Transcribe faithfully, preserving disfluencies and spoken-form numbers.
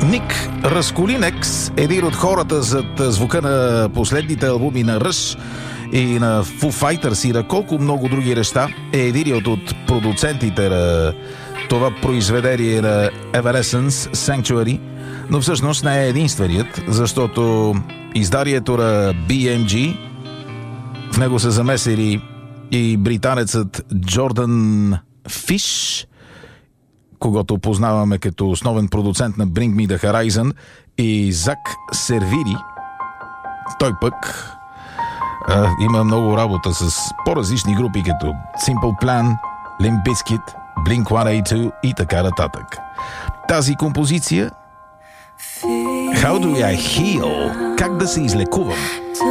Ник Расколинекс, един от хората зад звука на последните албуми на Rush и на Foo Fighters и на колко много други неща, е един от продуцентите на това произведение на Evanescence, Sanctuary, но всъщност не е единственият, защото изданието на Би Ем Джи, в него са замесили и британецът Джордан Фиш, когото познаваме като основен продуцент на Bring Me The Horizon, и Зак Сервири. Той пък а, има много работа с по-различни групи, като Simple Plan, Limp Bizkit, Blink едно осем две и така нататък. Тази композиция How Do I Heal? Как да се излекувам?